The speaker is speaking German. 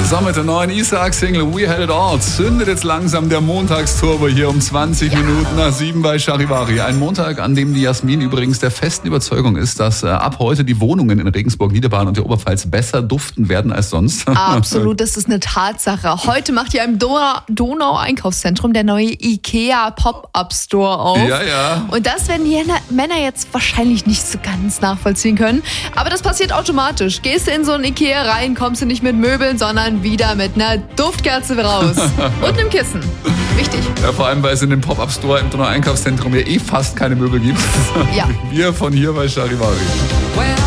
So, mit der neuen Isaac-Single We Had It All zündet jetzt langsam der Montagsturbo hier um 20 Minuten nach 7 bei Charivari. Ein Montag, an dem die Jasmin übrigens der festen Überzeugung ist, dass ab heute die Wohnungen in Regensburg, Niederbayern und der Oberpfalz besser duften werden als sonst. Absolut, das ist eine Tatsache. Heute macht hier im Donau-Einkaufszentrum der neue IKEA Pop-Up-Store auf. Ja. Und das werden die Männer jetzt wahrscheinlich nicht so ganz nachvollziehen können. Aber das passiert automatisch. Gehst du in so ein IKEA rein, kommst du nicht mit Möbeln, sondern wieder mit einer Duftkerze raus. Und einem Kissen. Wichtig. Ja, vor allem, weil es in dem Pop-Up-Store im Donau-Einkaufszentrum ja fast keine Möbel gibt. Ja. Wir von hier bei Charivari.